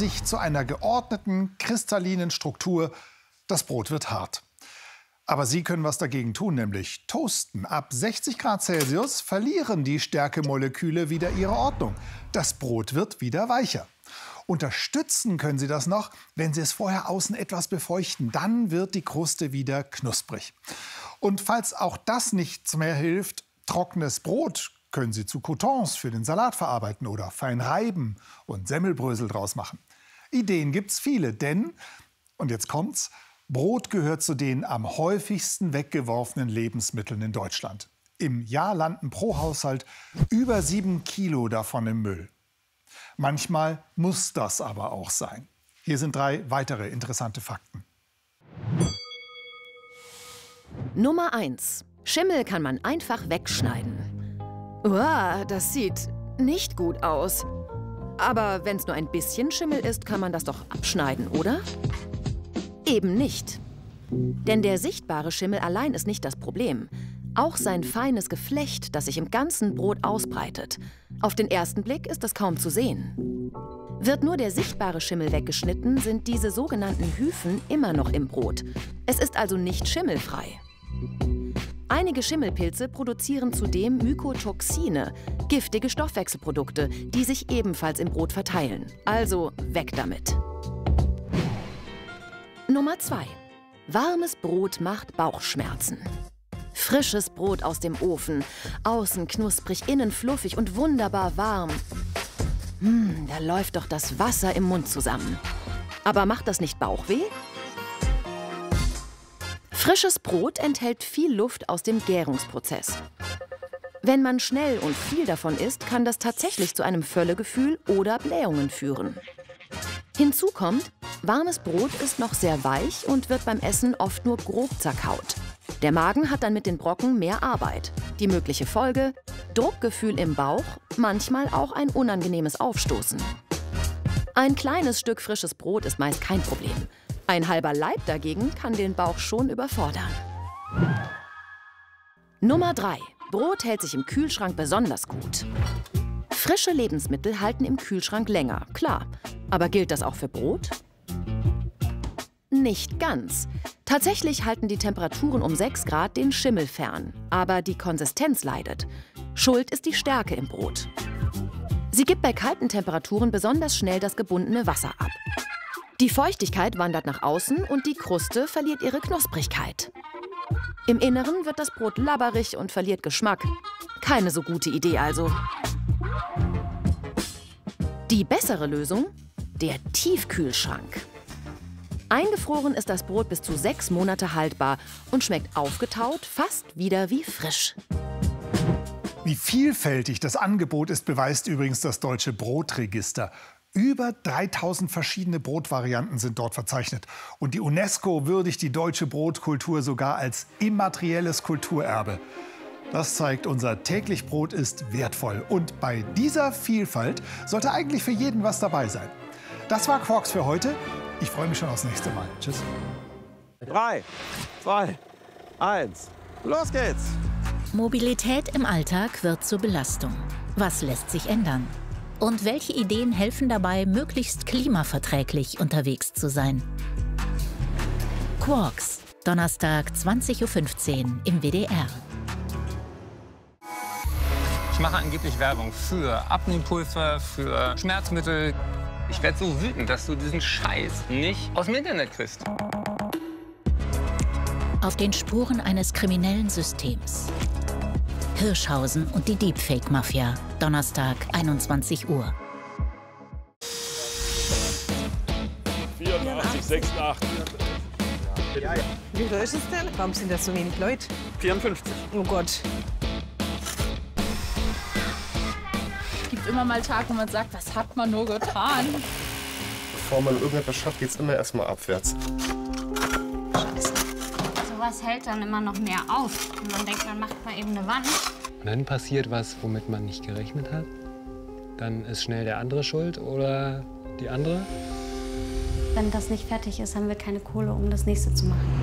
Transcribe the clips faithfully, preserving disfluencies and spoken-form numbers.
sich zu einer geordneten, kristallinen Struktur. Das Brot wird hart. Aber Sie können was dagegen tun, nämlich toasten. Ab sechzig Grad Celsius verlieren die Stärkemoleküle wieder ihre Ordnung. Das Brot wird wieder weicher. Unterstützen können Sie das noch, wenn Sie es vorher außen etwas befeuchten. Dann wird die Kruste wieder knusprig. Und falls auch das nichts mehr hilft, trockenes Brot können Sie zu Croutons für den Salat verarbeiten oder fein reiben und Semmelbrösel draus machen. Ideen gibt's viele, denn, und jetzt kommt's, Brot gehört zu den am häufigsten weggeworfenen Lebensmitteln in Deutschland. Im Jahr landen pro Haushalt über sieben Kilo davon im Müll. Manchmal muss das aber auch sein. Hier sind drei weitere interessante Fakten. Nummer eins. Schimmel kann man einfach wegschneiden. Uah, das sieht nicht gut aus. Aber wenn es nur ein bisschen Schimmel ist, kann man das doch abschneiden, oder? Eben nicht. Denn der sichtbare Schimmel allein ist nicht das Problem. Auch sein feines Geflecht, das sich im ganzen Brot ausbreitet. Auf den ersten Blick ist das kaum zu sehen. Wird nur der sichtbare Schimmel weggeschnitten, sind diese sogenannten Hyphen immer noch im Brot. Es ist also nicht schimmelfrei. Einige Schimmelpilze produzieren zudem Mykotoxine, giftige Stoffwechselprodukte, die sich ebenfalls im Brot verteilen. Also weg damit. Nummer zwei. Warmes Brot macht Bauchschmerzen. Frisches Brot aus dem Ofen, außen knusprig, innen fluffig und wunderbar warm. Hm, da läuft doch das Wasser im Mund zusammen. Aber macht das nicht Bauchweh? Frisches Brot enthält viel Luft aus dem Gärungsprozess. Wenn man schnell und viel davon isst, kann das tatsächlich zu einem Völlegefühl oder Blähungen führen. Hinzu kommt, warmes Brot ist noch sehr weich und wird beim Essen oft nur grob zerkaut. Der Magen hat dann mit den Brocken mehr Arbeit. Die mögliche Folge: Druckgefühl im Bauch, manchmal auch ein unangenehmes Aufstoßen. Ein kleines Stück frisches Brot ist meist kein Problem. Ein halber Laib dagegen kann den Bauch schon überfordern. Nummer drei. Brot hält sich im Kühlschrank besonders gut. Frische Lebensmittel halten im Kühlschrank länger, klar. Aber gilt das auch für Brot? Nicht ganz. Tatsächlich halten die Temperaturen um sechs Grad den Schimmel fern. Aber die Konsistenz leidet. Schuld ist die Stärke im Brot. Sie gibt bei kalten Temperaturen besonders schnell das gebundene Wasser ab. Die Feuchtigkeit wandert nach außen und die Kruste verliert ihre Knusprigkeit. Im Inneren wird das Brot labberig und verliert Geschmack. Keine so gute Idee also. Die bessere Lösung? Der Tiefkühlschrank. Eingefroren ist das Brot bis zu sechs Monate haltbar und schmeckt aufgetaut fast wieder wie frisch. Wie vielfältig das Angebot ist, beweist übrigens das Deutsche Brotregister. Über dreitausend verschiedene Brotvarianten sind dort verzeichnet. Und die UNESCO würdigt die deutsche Brotkultur sogar als immaterielles Kulturerbe. Das zeigt, unser täglich Brot ist wertvoll. Und bei dieser Vielfalt sollte eigentlich für jeden was dabei sein. Das war Quarks für heute. Ich freue mich schon aufs nächste Mal. Tschüss. Drei, zwei, eins, los geht's! Mobilität im Alltag wird zur Belastung. Was lässt sich ändern? Und welche Ideen helfen dabei, möglichst klimaverträglich unterwegs zu sein? Quarks, Donnerstag zwanzig Uhr fünfzehn im W D R. Ich mache angeblich Werbung für Abnehmpulver, für Schmerzmittel. Ich werde so wütend, dass du diesen Scheiß nicht aus dem Internet kriegst. Auf den Spuren eines kriminellen Systems. Hirschhausen und die Deepfake-Mafia. Donnerstag, einundzwanzig Uhr. vierundachtzig, sechsundachtzig. Ja, ja. Wie viel ist es denn? Warum sind das so wenig Leute? vierundfünfzig. Oh Gott. Es gibt immer mal Tage, wo man sagt, was hat man nur getan? Bevor man irgendetwas schafft, geht es immer erstmal abwärts. Sowas hält dann immer noch mehr auf. Und man denkt, man macht mal eben eine Wand. Wenn passiert was, womit man nicht gerechnet hat, dann ist schnell der andere schuld oder die andere. Wenn das nicht fertig ist, haben wir keine Kohle, um das nächste zu machen.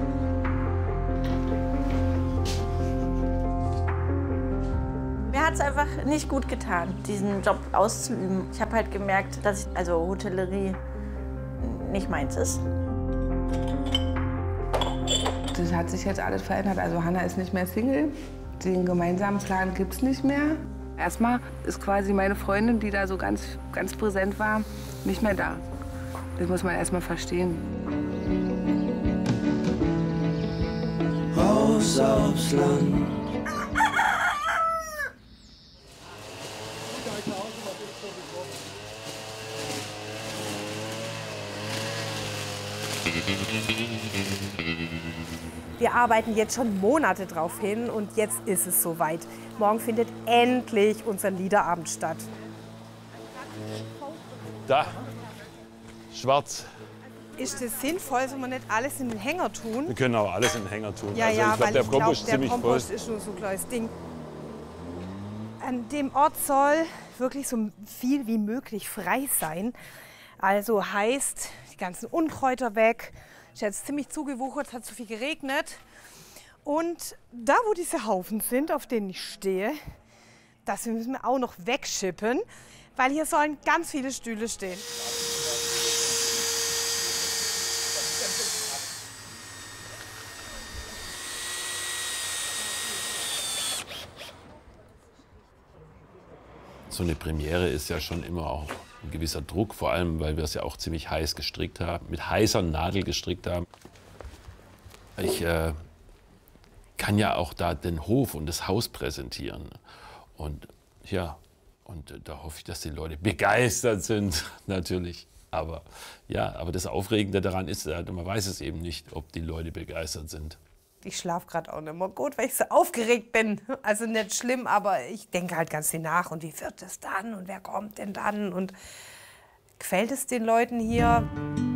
Mir hat es einfach einfach nicht gut getan, diesen Job auszuüben. Ich habe halt gemerkt, dass ich, also Hotellerie nicht meins ist. Das hat sich jetzt alles verändert. Also Hanna ist nicht mehr Single. Den gemeinsamen Plan gibt es nicht mehr. Erstmal ist quasi meine Freundin, die da so ganz, ganz präsent war, nicht mehr da. Das muss man erstmal verstehen. Raus aufs Land. Wir arbeiten jetzt schon Monate drauf hin und jetzt ist es soweit. Morgen findet endlich unser Liederabend statt. Da, schwarz. Ist das sinnvoll, soll man nicht alles in den Hänger tun? Wir können auch alles in den Hänger tun. Ja, also, ja, ich glaub, weil der ich Kompost glaube, ist der ziemlich Kompost voll. ist nur so ein kleines Ding. An dem Ort soll wirklich so viel wie möglich frei sein. Also heißt, die ganzen Unkräuter weg. Ist jetzt ziemlich zugewuchert, es hat zu viel geregnet. Und da, wo diese Haufen sind, auf denen ich stehe, das müssen wir auch noch wegschippen, weil hier sollen ganz viele Stühle stehen. So eine Premiere ist ja schon immer auch ein gewisser Druck, vor allem, weil wir es ja auch ziemlich heiß gestrickt haben, mit heißer Nadel gestrickt haben. Ich äh, kann ja auch da den Hof und das Haus präsentieren. Und ja, und äh, da hoffe ich, dass die Leute begeistert sind, natürlich. Aber ja, aber das Aufregende daran ist, äh, man weiß es eben nicht, ob die Leute begeistert sind. Ich schlafe gerade auch nicht mehr gut, weil ich so aufgeregt bin. Also nicht schlimm, aber ich denke halt ganz viel nach. Und wie wird es dann? Und wer kommt denn dann? Und gefällt es den Leuten hier?